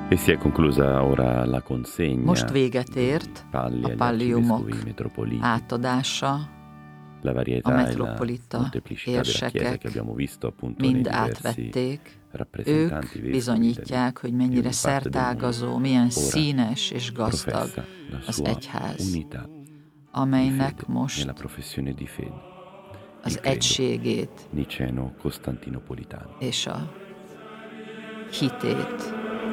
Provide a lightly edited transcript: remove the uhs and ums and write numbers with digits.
E si è conclusa ora la consegna. Most véget ért Palli a agli palliumok arcivescovi metropoliti. átadása, La a varietà e la metropolita molteplicità della Chiesa che érsekek abbiamo visto appunto nei mind diversi átvették. rappresentanti Ők vescovi bizonyítják, hogy di mennyire ogni parte del mondo. szerteágazó, milyen Ora színes és gazdag professa la az sua egyház, unità di amelynek fede most nella professione di fede, il az credo egységét niceno-costantinopolitano. és a hitét